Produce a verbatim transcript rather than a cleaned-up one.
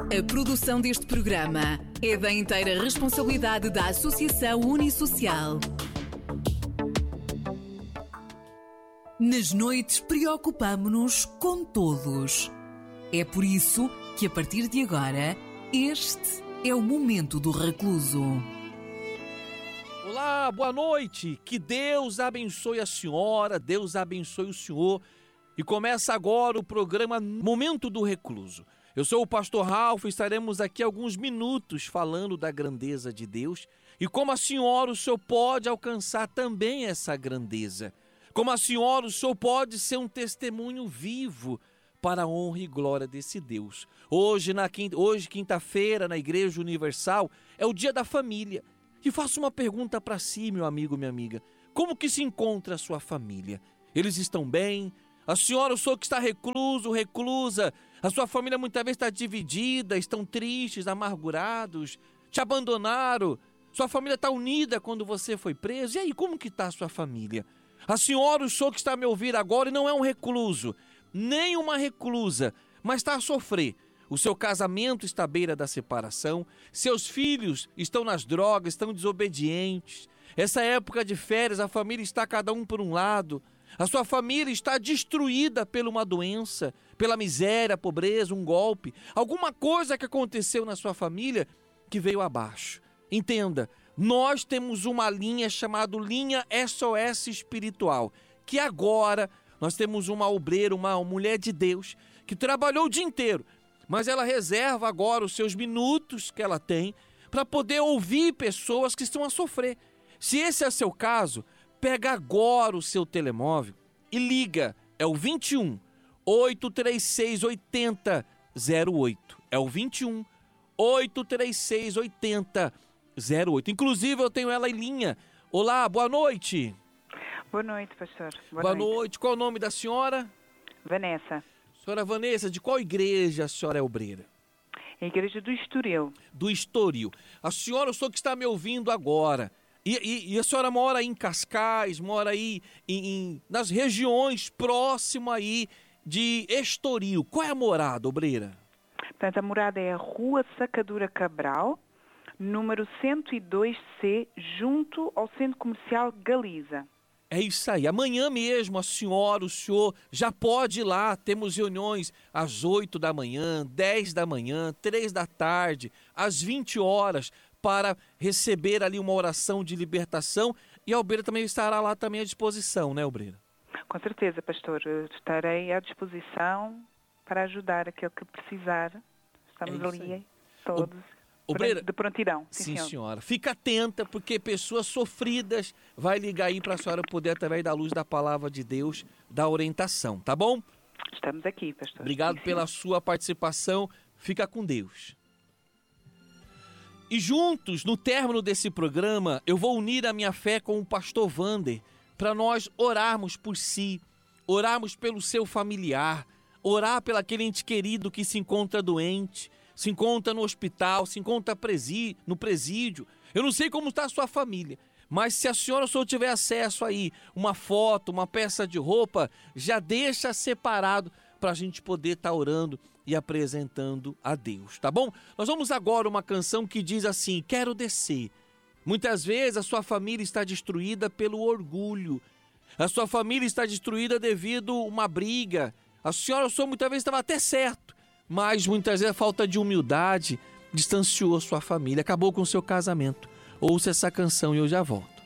A produção deste programa é da inteira responsabilidade da Associação Unissocial. Nas noites preocupamo-nos com todos. É por isso que a partir de agora, este é o Momento do Recluso. Olá, boa noite. Que Deus abençoe a senhora, Deus abençoe o senhor. E começa agora o programa Momento do Recluso. Eu sou o pastor Ralf, estaremos aqui alguns minutos falando da grandeza de Deus e como a senhora, o senhor pode alcançar também essa grandeza. Como a senhora, o senhor pode ser um testemunho vivo para a honra e glória desse Deus. Hoje, na quinta, hoje quinta-feira, na Igreja Universal, é o dia da família. E faço uma pergunta para si, meu amigo, minha amiga. Como que se encontra a sua família? Eles estão bem? A senhora, o senhor que está recluso, reclusa, a sua família muitas vezes está dividida, estão tristes, amargurados, te abandonaram, sua família está unida quando você foi preso. E aí, como que está a sua família? A senhora, o senhor que está me ouvindo agora e não é um recluso, nem uma reclusa, mas está a sofrer. O seu casamento está à beira da separação, seus filhos estão nas drogas, estão desobedientes. Essa época de férias, a família está cada um por um lado. A sua família está destruída por uma doença, pela miséria, pobreza, um golpe. Alguma coisa que aconteceu na sua família que veio abaixo. Entenda, nós temos uma linha chamada linha S O S espiritual, que agora nós temos uma obreira, uma mulher de Deus, que trabalhou o dia inteiro, mas ela reserva agora os seus minutos que ela tem para poder ouvir pessoas que estão a sofrer. Se esse é seu caso, pega agora o seu telemóvel e liga. É o vinte e um, oito três seis, oito zero zero oito. É o vinte e um, oito três seis, oito zero zero oito. Inclusive, eu tenho ela em linha. Olá, boa noite. Boa noite, pastor. Boa, boa noite. noite. Qual o nome da senhora? Vanessa. Senhora Vanessa, de qual igreja a senhora é obreira? A igreja do Estoril. Do Estoril. A senhora, eu sou que está me ouvindo agora. E, e, e a senhora mora aí em Cascais, mora aí em, em, nas regiões próximas aí de Estoril. Qual é a morada, obreira? Portanto, a morada é a Rua Sacadura Cabral, número cento e dois C, junto ao Centro Comercial Galiza. É isso aí. Amanhã mesmo a senhora, o senhor já pode ir lá. Temos reuniões às oito da manhã, dez da manhã, três da tarde, às vinte horas, para receber ali uma oração de libertação. E a obreira também estará lá também à disposição, né, obreira? Com certeza, pastor. Eu estarei à disposição para ajudar aquele que precisar. Estamos é ali aí. todos. O... Obreira, de prontidão. Sim, sim senhora. senhora. Fica atenta, porque pessoas sofridas vai ligar aí para a senhora poder, através da luz da palavra de Deus, dar orientação, tá bom? Estamos aqui, pastor. Obrigado sim, pela sua participação. Fica com Deus. E juntos, no término desse programa, eu vou unir a minha fé com o pastor Vander para nós orarmos por si, orarmos pelo seu familiar, orar pelo aquele ente querido que se encontra doente, se encontra no hospital, se encontra no presídio. Eu não sei como está a sua família, mas se a senhora só tiver acesso aí, uma foto, uma peça de roupa, já deixa separado para a gente poder estar tá orando e apresentando a Deus, tá bom? Nós vamos agora uma canção que diz assim: quero descer. Muitas vezes a sua família está destruída pelo orgulho, a sua família está destruída devido a uma briga. A senhora, o senhor muitas vezes estava até certo, mas muitas vezes a falta de humildade distanciou sua família, acabou com o seu casamento. Ouça essa canção e eu já volto.